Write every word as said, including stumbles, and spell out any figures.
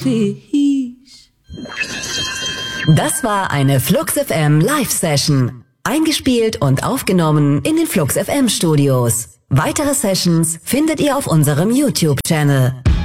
please. Das war eine Flux F M Live-Session. Eingespielt und aufgenommen in den Flux F M Studios. Weitere Sessions findet ihr auf unserem YouTube-Channel.